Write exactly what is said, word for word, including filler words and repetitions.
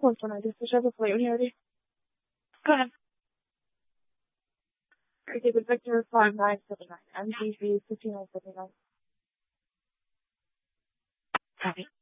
One I just wish I was late when you're ready. Go ahead. David Victor five nine seven nine. M G B fifteen oh seven nine. Copy.